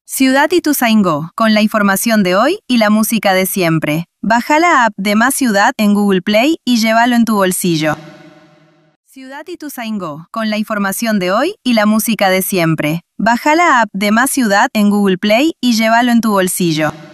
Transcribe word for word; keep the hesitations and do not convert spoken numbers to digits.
Ciudad Ituzaingó, con la información de hoy y la música de siempre. Baja la app de Más Ciudad en Google Play y llévalo en tu bolsillo. Ciudad Ituzaingó, con la información de hoy y la música de siempre. Baja la app de Más Ciudad en Google Play y llévalo en tu bolsillo.